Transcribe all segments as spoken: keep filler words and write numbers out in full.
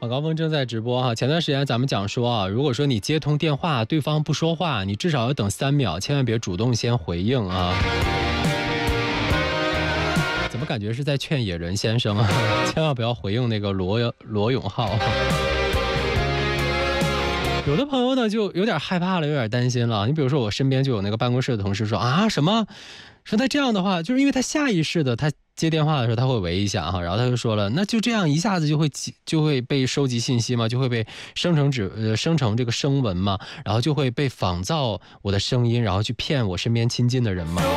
晚高峰正在直播哈。前段时间咱们讲说啊，如果说你接通电话，对方不说话，你至少要等三秒，千万别主动先回应啊。怎么感觉是在劝野人先生啊？千万不要回应那个罗罗永浩。有的朋友呢就有点害怕了，有点担心了。你比如说我身边就有那个办公室的同事说啊什么，说他这样的话，就是因为他下意识的他接电话的时候他会围一下哈，然后他就说了，那就这样一下子就会就会被收集信息嘛，就会被生成指呃生成这个声纹嘛，然后就会被仿造我的声音，然后去骗我身边亲近的人嘛。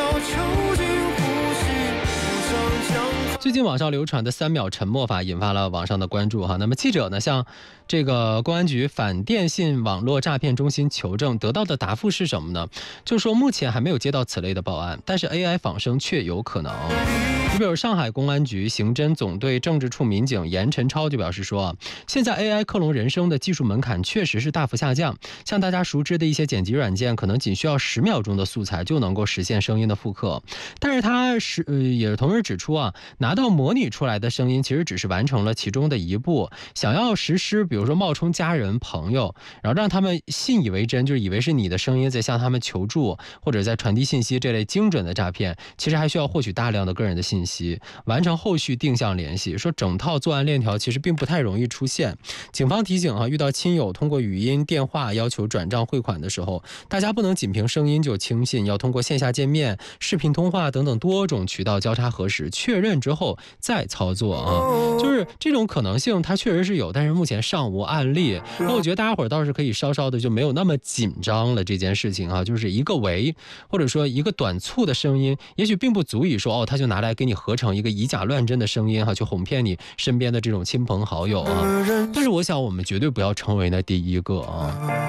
最近网上流传的三秒沉默法引发了网上的关注哈。那么记者呢向这个公安局反电信网络诈骗中心求证，得到的答复是什么呢？就是说目前还没有接到此类的报案，但是 A I 仿生确有可能。你比如上海公安局刑侦总队政治处民警严晨超就表示说，现在 A I 克隆人声的技术门槛确实是大幅下降，像大家熟知的一些剪辑软件，可能仅需要十秒钟的素材就能够实现声音的复刻。但是他是、呃、也同时指出啊，拿到模拟出来的声音其实只是完成了其中的一步，想要实施比如说冒充家人朋友，然后让他们信以为真，就是以为是你的声音在向他们求助或者在传递信息，这类精准的诈骗其实还需要获取大量的个人的信息，完成后续定向联系。说整套作案链条其实并不太容易出现。警方提醒啊，遇到亲友通过语音电话要求转账汇款的时候，大家不能仅凭声音就轻信，要通过线下见面、视频通话等等多种渠道交叉核实确认之后再操作啊。就是这种可能性它确实是有，但是目前尚无案例。那我觉得大家伙倒是可以稍稍的就没有那么紧张了，这件事情啊，就是一个维或者说一个短促的声音，也许并不足以说哦，他就拿来给你合成一个以假乱真的声音哈，去哄骗你身边的这种亲朋好友啊。但是我想我们绝对不要成为那第一个啊。